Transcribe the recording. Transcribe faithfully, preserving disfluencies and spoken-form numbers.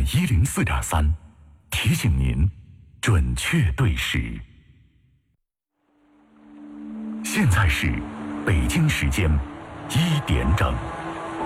一零四点三，提醒您准确对时。现在是北京时间一点整。